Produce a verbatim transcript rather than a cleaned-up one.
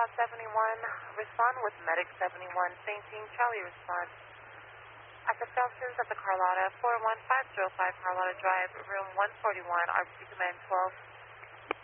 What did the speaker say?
Utah seventy-one, respond with Medic seventy-one, fainting, Charlie respond. At the Feltons at the Carlotta, four one five zero five Carlotta Drive, room one forty-one, R B C Command twelve.